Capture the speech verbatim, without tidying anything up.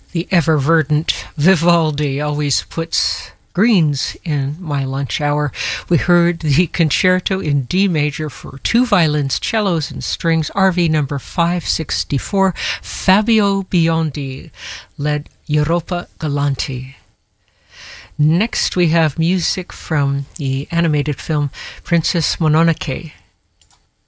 The ever-verdant Vivaldi always puts greens in my lunch hour. We heard the concerto in D major for two violins, cellos, and strings, R V number five sixty-four. Fabio Biondi led Europa Galanti. Next we have music from the animated film Princess Mononoke.